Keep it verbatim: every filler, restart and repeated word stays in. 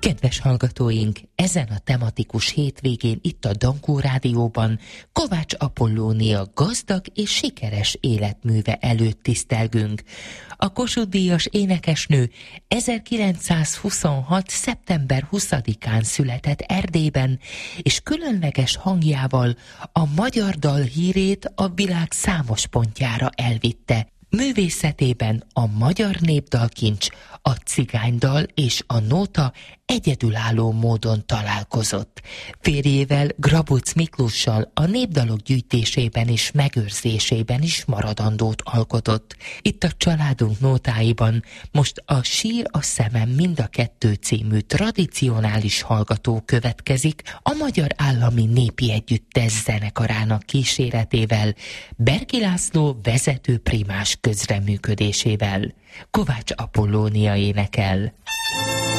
Kedves hallgatóink, ezen a tematikus hétvégén itt a Dankó Rádióban Kovács Apollónia gazdag és sikeres életműve előtt tisztelgünk. A Kossuth-díjas énekesnő ezerkilencszázhuszonhat. szeptember huszadikán született Erdélyben, és különleges hangjával a magyar dal hírét a világ számos pontjára elvitte. Művészetében a magyar népdalkincs, a cigánydal és a nóta egyedülálló módon találkozott. Férjével, Grabuc Miklóssal a népdalok gyűjtésében és megőrzésében is maradandót alkotott. Itt a családunk nótáiban most a Sír a szemem mind a kettő című tradicionális hallgató következik a Magyar Állami Népi Együttes zenekarának kíséretével, Berki László vezető primás közreműködésével. Kovács Apollónia énekel.